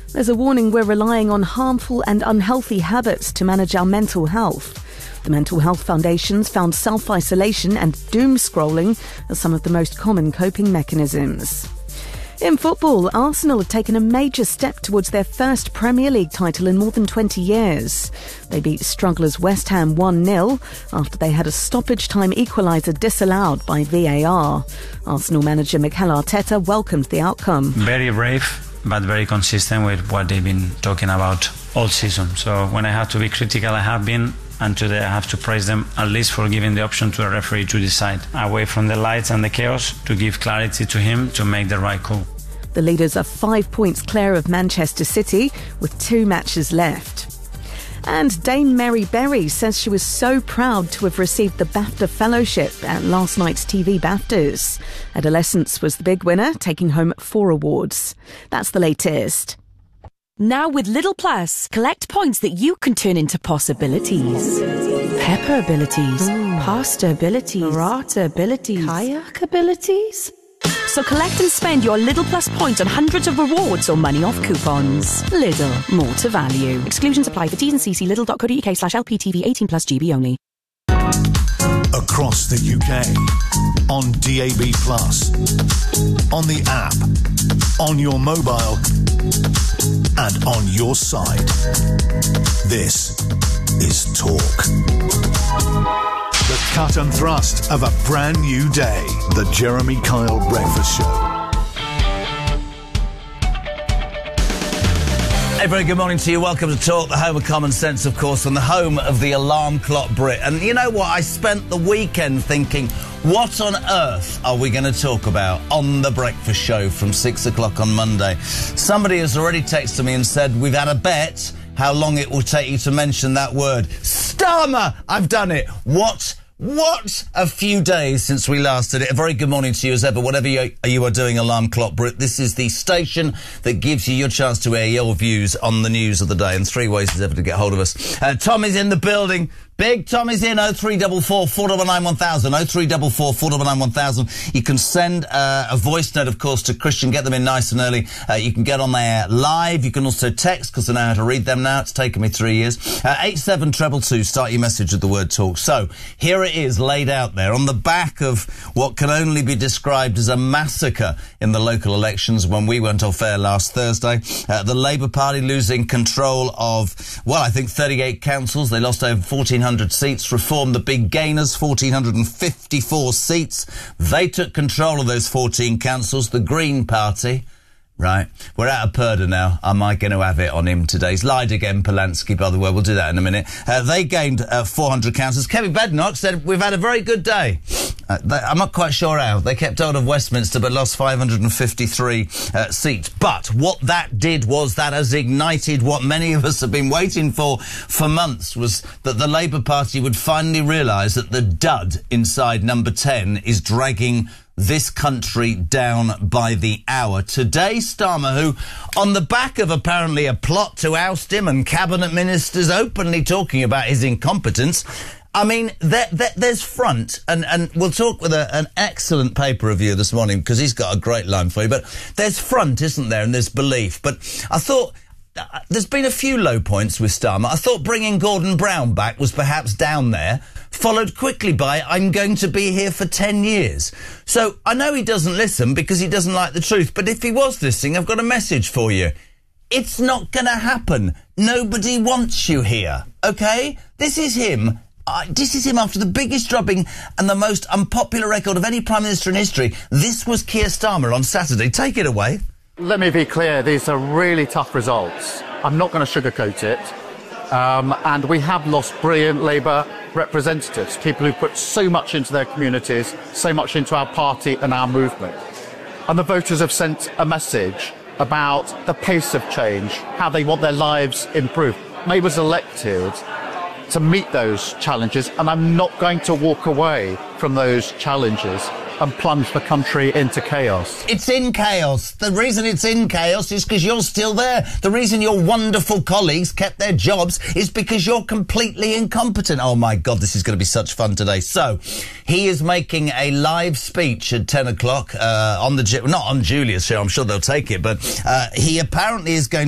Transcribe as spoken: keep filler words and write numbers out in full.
There's a warning we're relying on harmful and unhealthy habits to manage our mental health. The Mental Health Foundation's found self-isolation and doom scrolling as some of the most common coping mechanisms. In football, Arsenal have taken a major step towards their first Premier League title in more than twenty years. They beat strugglers West Ham one nil after they had a stoppage-time equaliser disallowed by V A R. Arsenal manager Mikel Arteta welcomed the outcome. Very brave, but very consistent with what they've been talking about all season. So when I have to be critical, I have been, and today I have to praise them at least for giving the option to a referee to decide, away from the lights and the chaos, to give clarity to him to make the right call. The leaders are five points clear of Manchester City with two matches left. And Dame Mary Berry says she was so proud to have received the BAFTA Fellowship at last night's T V BAFTAs. Adolescence was the big winner, taking home four awards. That's the latest. Now with Lidl Plus, collect points that you can turn into possibilities. Pepper abilities, mm. pasta abilities, burrata abilities, kayak abilities. So collect and spend your Lidl Plus points on hundreds of rewards or money off coupons. Lidl, more to value. Exclusions apply for T's and C's. Lidl.co.uk slash LPTV eighteen plus G B only. Across the U K, on D A B plus, on the app, on your mobile, and on your side. This is Talk. The cut and thrust of a brand new day. The Jeremy Kyle Breakfast Show. A very good morning to you. Welcome to Talk, the home of common sense, of course, and the home of the alarm clock Brit. And you know what? I spent the weekend thinking, what on earth are we going to talk about on the breakfast show from six o'clock on Monday? Somebody has already texted me and said, we've had a bet how long it will take you to mention that word. Starmer! I've done it. What? What a few days since we last did it. A very good morning to you as ever, whatever you, you are doing, Alarm Clock Brit. This is the station that gives you your chance to air your views on the news of the day, and three ways as ever to get hold of us. Uh, Tom is in the building. Big Tom is in. oh three four four, four nine nine, one thousand. oh three four four, four nine nine, one thousand. You can send uh, a voice note, of course, to Christian. Get them in nice and early. Uh, you can get on there live. You can also text, because I know how to read them now. It's taken me three years. Uh, eight seven two two. Start your message with the word talk. So here it is, laid out there on the back of what can only be described as a massacre in the local elections when we went off air last Thursday. Uh, the Labour Party losing control of, well, I think thirty-eight councils. They lost over fourteen hundred seats. Reform, the big gainers, one thousand four hundred fifty-four seats. They took control of those fourteen councils. The Green Party, right, we're out of Purda now. Am I going to have it on him today? He's lied again, Polanski, by the way. We'll do that in a minute. Uh, they gained uh, four hundred councils. Kevin Badenoch said, we've had a very good day. Uh, they, I'm not quite sure how. They kept hold of Westminster but lost five hundred fifty-three uh, seats. But what that did was that has ignited what many of us have been waiting for for months, was that the Labour Party would finally realise that the dud inside number ten is dragging this country down by the hour. Today, Starmer, who, on the back of apparently a plot to oust him and cabinet ministers openly talking about his incompetence, I mean, there, there, there's front, and, and we'll talk with a, an excellent paper review this morning because he's got a great line for you, but there's front, isn't there, and there's belief. But I thought, uh, there's been a few low points with Starmer. I thought bringing Gordon Brown back was perhaps down there, followed quickly by, I'm going to be here for ten years. So I know he doesn't listen because he doesn't like the truth, but if he was listening, I've got a message for you. It's not going to happen. Nobody wants you here, OK? This is him. Uh, this is him after the biggest dropping and the most unpopular record of any Prime Minister in history. This was Keir Starmer on Saturday. Take it away. Let me be clear, these are really tough results. I'm not going to sugarcoat it. Um, and we have lost brilliant Labour representatives, people who put so much into their communities, so much into our party and our movement. And the voters have sent a message about the pace of change, how they want their lives improved. Labour's elected to meet those challenges, and I'm not going to walk away from those challenges and plunge the country into chaos. It's in chaos. The reason it's in chaos is because you're still there. The reason your wonderful colleagues kept their jobs is because you're completely incompetent. Oh, my God, this is going to be such fun today. So, he is making a live speech at ten o'clock uh, on the... Not on Julia's show, I'm sure they'll take it, but uh, he apparently is going